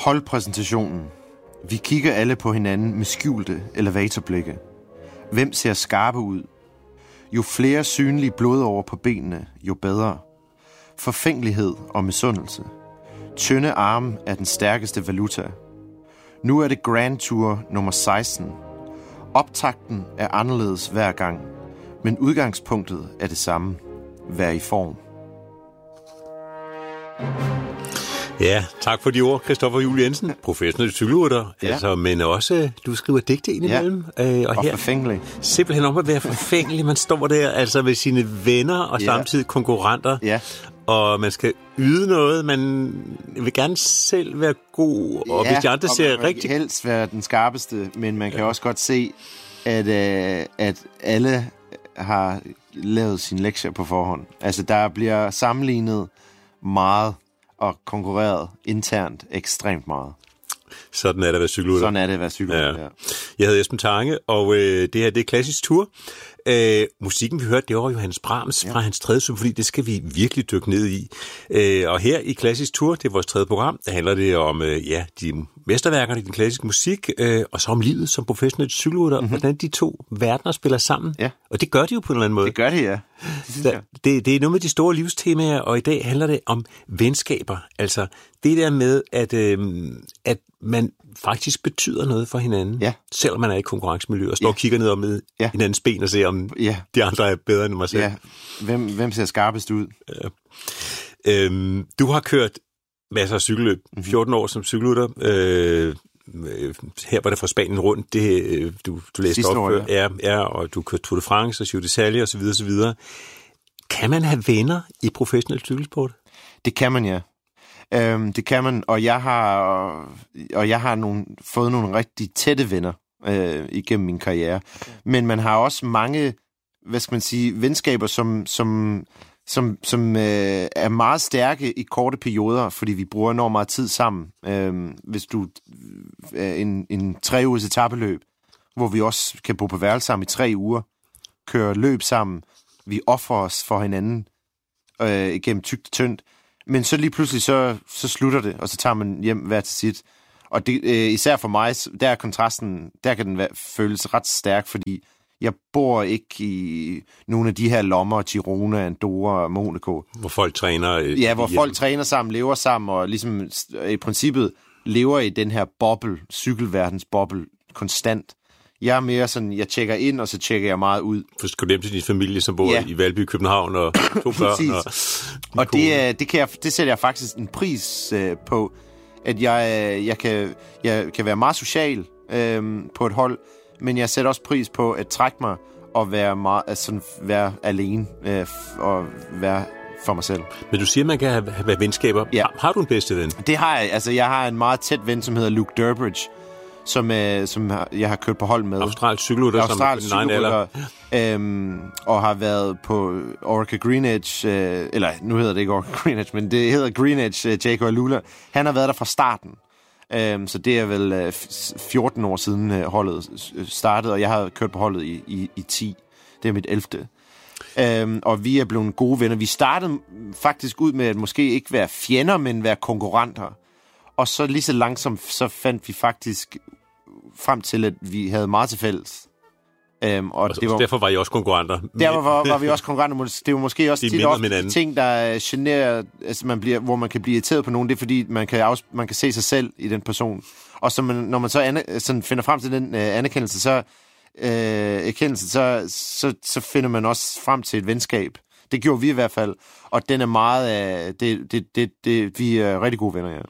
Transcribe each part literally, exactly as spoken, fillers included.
Holdpræsentationen. Vi kigger alle på hinanden med skjulte elevatorblikke. Hvem ser skarpe ud? Jo flere synlige blodårer på benene, jo bedre. Forfængelighed og misundelse. Tynde arme er den stærkeste valuta. Nu er det Grand Tour nummer seksten. Optakten er anderledes hver gang, men udgangspunktet er det samme. Vær i form. Ja, tak for de ord, Christoffer Juel Jensen, professionel cykelrytter, Ja. altså, men også, du skriver digte indimellem. Ja. Øh, og, Og her, forfængelig. simpelthen om at være forfængelig. Man står der altså med sine venner og Ja. samtidig konkurrenter, Ja. og man skal yde noget. Man vil gerne selv være god, og Ja, hvis de andre og ser man vil rigtig... helst være den skarpeste, men man kan ja. også godt se, at, øh, at alle har lavet sine lektier på forhånd. Altså, der bliver sammenlignet meget og konkurreret internt ekstremt meget. Sådan er det at være cykelrytter. Sådan er det at være cykelrytter, ja. Ja. Jeg hedder Esben Tange, og øh, det her det er Klassisk Tour. Øh, musikken, vi hørte, det var Johannes Brahms ja. fra hans tredje symfoni. Det skal vi virkelig dykke ned i. Øh, og her i Klassisk Tour, det er vores tredje program, der handler det om øh, ja, de mesterværkerne i den klassiske musik, øh, og så om livet som professionel cykelrytter, mm-hmm. hvordan de to verdener spiller sammen. Ja. Og det gør de jo på en eller anden måde. Det gør det, ja. Det, synes Der, jeg. det, det er noget med de store livstemaer, og i dag handler det om venskaber. Altså det der med, at, øh, at man faktisk betyder noget for hinanden, Ja. selvom man er i konkurrencemiljø, og står Ja. og kigger ned om med Ja. hinandens ben og ser, om Ja. de andre er bedre end mig selv. Ja. Hvem, hvem ser skarpest ud? Ja. Øhm, du har kørt masser af cykelløb, fjorten år som cykelrytter. Øh, øh, her var det fra Spanien rundt, det øh, du, du læste Sidste op år, før, ja. ja, ja, og du kørte Tour de France og Giro d'Italia og så videre, så videre. Kan man have venner i professionel cykelsport? Det kan man, ja. Øhm, det kan man, og jeg har, og jeg har nogle, fået nogle rigtig tætte venner øh, igennem min karriere. Men man har også mange, hvad skal man sige, venskaber, som, som, som, som øh, er meget stærke i korte perioder, fordi vi bruger enormt meget tid sammen. Øh, hvis du øh, en, en tre ugers etapeløb, hvor vi også kan bo på værelse sammen i tre uger, køre løb sammen, vi offrer os for hinanden øh, igennem tykt og tyndt. Men så lige pludselig, så, så slutter det, og så tager man hjem hver til sit. Og det, øh, især for mig, der er kontrasten, der kan den være, føles ret stærk, fordi jeg bor ikke i nogle af de her lommer, Girona, Andorra og Monaco. Hvor folk træner... Øh, Ja, hvor hjemme. folk træner sammen, lever sammen, og ligesom i princippet lever i den her boble, cykelverdens boble, konstant. Jeg er mere sådan, jeg tjekker ind, og så tjekker jeg meget ud. For skal du hjem til din familie, som bor Ja. i Valby, København, og to børn. og og det, er- det, kan jeg, det sætter jeg faktisk en pris øh, på, at jeg, øh, jeg, kan, jeg kan være meget social øh, på et hold, men jeg sætter også pris på at trække mig og være, meget, altså sådan, være alene øh, og være for mig selv. Men du siger, at man kan have, have venskaber. Ja. Har, har du en bedste ven? Det har jeg. Altså, jeg har en meget tæt ven, som hedder Luke Durbridge, som, øh, som har- jeg har kørt på hold med. Australsk cykelrytter, som Australsk på din egen alder. cykelrytter, øhm, og har været på Orica Greenedge, øh, eller nu hedder det ikke Orica Greenedge, men det hedder Greenedge, øh, Jaco Alula. Han har været der fra starten. Øhm, så det er vel øh, fjorten år siden øh, holdet startede, og jeg har kørt på holdet i, i, i ti. Det er mit ellevte. Øhm, og vi er blevet gode venner. Vi startede faktisk ud med at måske ikke være fjender, men være konkurrenter. Og så lige så langsomt, så fandt vi faktisk frem til, at vi havde meget til fælles. Øhm, og Og det var, derfor var I også konkurrenter. derfor var, var vi også konkurrenter. Det var måske også De tit minder om ofte de hinanden. ting, der generer, altså man bliver, hvor man kan blive irriteret på nogen. Det er fordi, man kan, afs- man kan se sig selv i den person. Og så man, når man så ane, sådan finder frem til den øh, anerkendelse, så, øh, erkendelse, så, så, så finder man også frem til et venskab. Det gjorde vi i hvert fald. Og den er meget... Øh, det, det, det, det, vi er rigtig gode venner, ja.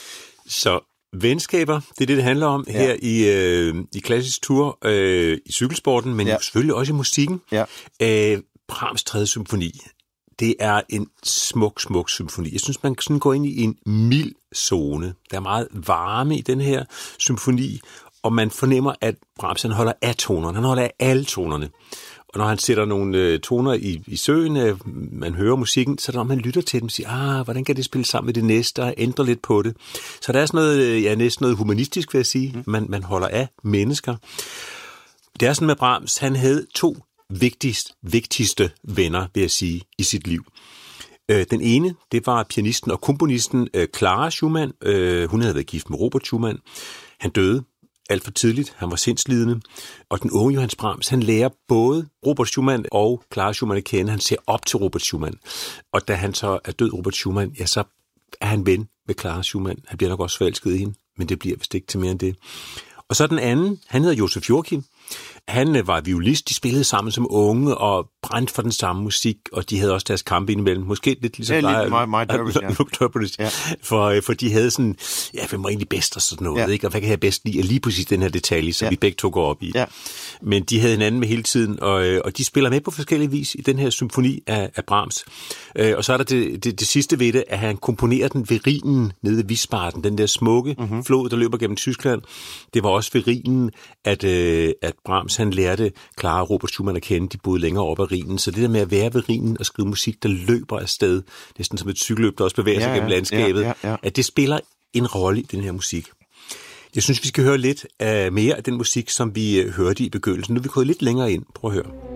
Så venskaber, det er det, det handler om Ja. her i, øh, i Klassisk Tour, øh, i cykelsporten, men Ja. jo selvfølgelig også i musikken. Ja. Øh, Brahms tredje symfoni, det er en smuk, smuk symfoni. Jeg synes, man sådan går ind i en mild zone. Der er meget varme i den her symfoni, og man fornemmer, at Brahms han holder af tonerne. Han holder af alle tonerne. Og når han sætter nogle øh, toner i, i søen, øh, man hører musikken, så når man lytter til dem, siger, ah, hvordan kan det spille sammen med det næste, og ændre lidt på det. Så der er sådan noget, øh, ja, næsten noget humanistisk, vil jeg sige. Mm. Man, man holder af mennesker. Det er sådan med Brahms, han havde to vigtigst, vigtigste venner, vil jeg sige, i sit liv. Øh, den ene, det var pianisten og komponisten øh, Clara Schumann. Øh, hun havde været gift med Robert Schumann. Han døde alt for tidligt. Han var sindslidende. Og den unge Johannes Brahms, han lærer både Robert Schumann og Clara Schumann at kende. Han ser op til Robert Schumann. Og da han så er død, Robert Schumann, ja, så er han ven med Clara Schumann. Han bliver nok også forelsket i hende, men det bliver vist ikke til mere end det. Og så den anden, han hedder Josef Joachim. Han var violist, de spillede sammen som unge og brændte for den samme musik, og de havde også deres kampe indimellem. Måske lidt ligesom det er lidt meget, meget Durbridge, ja. for, for de havde sådan, ja, hvem var egentlig bedst og sådan noget, ja. Ikke? Og hvad kan jeg bedst lide? Og lige præcis den her detalje, som ja. vi begge to går op i. Ja. Men de havde hinanden med hele tiden, og, og de spiller med på forskellige vis i den her symfoni af, af Brahms. Og så er der det, det, det sidste ved det, at han komponerer den ved Rhinen nede ved Wiesbaden, den der smukke mm-hmm. flod, der løber gennem Tyskland. Det var også ved Rhinen, at, at Brahms han lærte Clara og Robert Schumann at kende, de boede længere op ad Rhinen. Så det der med at være ved Rhinen og skrive musik, der løber afsted, næsten som et cykelløb, der også bevæger sig ja, gennem landskabet, ja, ja, ja. At det spiller en rolle i den her musik. Jeg synes, vi skal høre lidt uh, mere af den musik, som vi uh, hørte i begyndelsen. Nu er vi gået lidt længere ind. Prøv at høre.